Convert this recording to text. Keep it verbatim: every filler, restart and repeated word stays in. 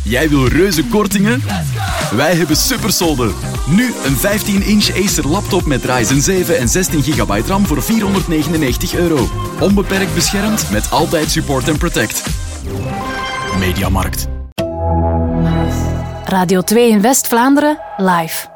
Jij wil reuze kortingen? Wij hebben supersolden. Nu een vijftien inch Acer laptop met Ryzen zeven en zestien gigabyte RAM voor vierhonderdnegenennegentig euro. Onbeperkt beschermd met altijd support en protect. Mediamarkt. Radio twee in West-Vlaanderen, live.